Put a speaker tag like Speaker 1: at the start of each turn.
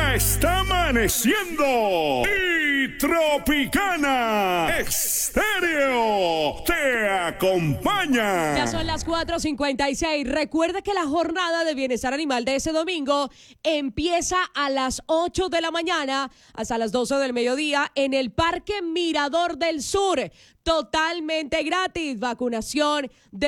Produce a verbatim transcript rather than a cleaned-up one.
Speaker 1: Ya está amaneciendo y Tropicana Estéreo te acompaña.
Speaker 2: Ya son las cuatro cincuenta y seis. Recuerda que la jornada de bienestar animal de ese domingo empieza a las ocho de la mañana hasta las doce del mediodía en el Parque Mirador del Sur. Totalmente gratis. Vacunación de